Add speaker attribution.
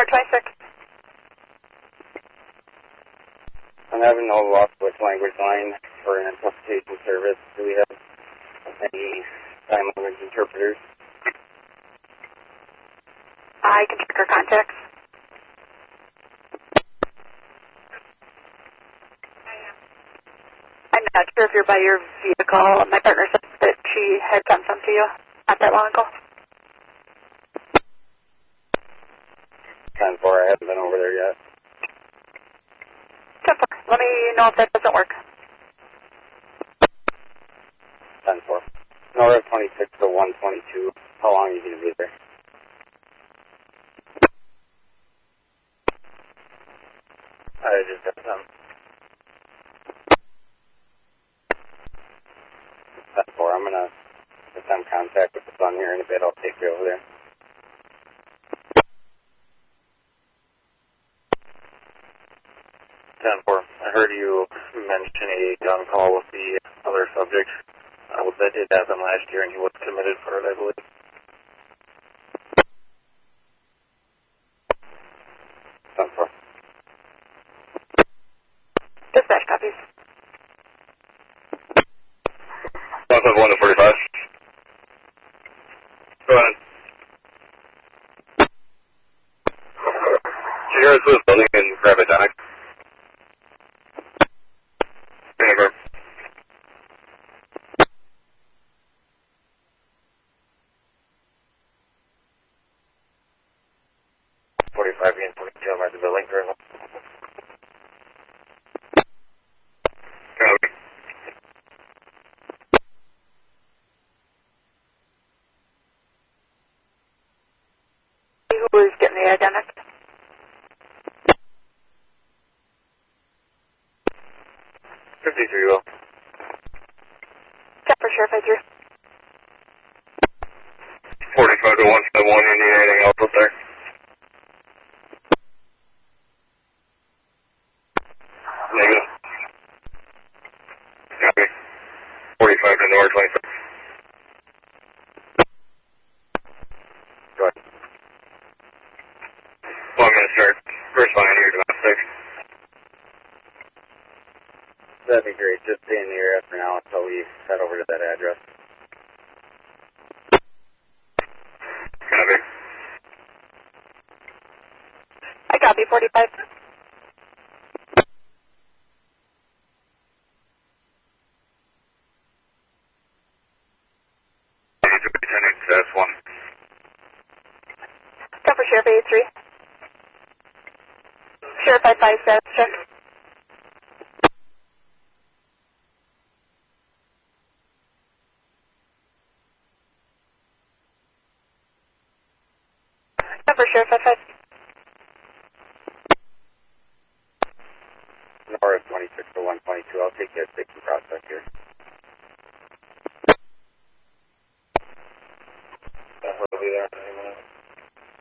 Speaker 1: North 26.
Speaker 2: I'm having no luck with language line for an interpretation service. Do we have any sign language interpreters?
Speaker 1: I can check our contacts. I'm not sure if you're by your vehicle. My partner said that she had done some to you not that long ago.
Speaker 2: 10-4, I haven't been over there yet.
Speaker 1: 10-4. Let me know if that doesn't work.
Speaker 2: 10-4. North 26 to 122. How long are you going to be there? I just got some. 10-4. I'm going to attempt contact with the sun here in a bit. I'll take you over there. 10-4. I heard you mention a gun call with the other subject. That did happen last year, and he was committed for it, I believe. 10-4.
Speaker 1: Dispatch copies.
Speaker 2: 1 to 45. Go ahead. Can you go to the building and grab a Donic? Remember. 45 and 42, I'm at the building currently. Copy.
Speaker 1: Who is getting the identic?
Speaker 2: 53 will.
Speaker 1: Check for Sheriff 83.
Speaker 2: 45 to 171, you need anything else up there? Negative. Copy. 45 to North 26. Go ahead. Well, I'm going to start first line here, domestic. That'd be great. Just stay in the area for now until we head over to that address. Copy.
Speaker 1: I copy 45.
Speaker 2: That's one.
Speaker 1: Check for Sheriff 83. Sheriff 55 says check. Check for Sheriff 55.
Speaker 2: North 26 to 122. I'll take you at 6 and prospect here.